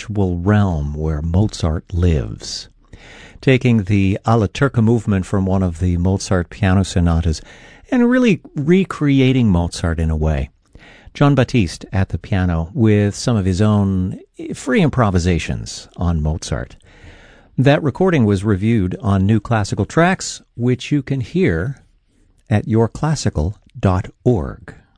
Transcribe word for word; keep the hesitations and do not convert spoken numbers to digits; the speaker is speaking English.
virtual realm where Mozart lives, taking the alla turca movement from one of the Mozart piano sonatas and really recreating Mozart in a way. Jon Batiste at the piano with some of his own free improvisations on Mozart. That recording was reviewed on New Classical Tracks, which you can hear at your classical dot org.